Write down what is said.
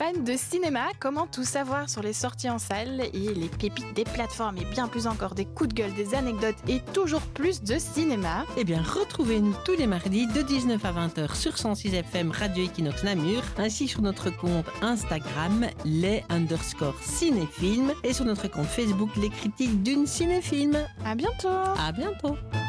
Fans de cinéma, comment tout savoir sur les sorties en salle et les pépites des plateformes et bien plus encore des coups de gueule, des anecdotes et toujours plus de cinéma? Eh bien, retrouvez-nous tous les mardis de 19 à 20h sur 106 FM Radio Equinox Namur, ainsi sur notre compte Instagram, les_cinéphiles, et sur notre compte Facebook, les critiques d'une cinéfilm. À bientôt! À bientôt!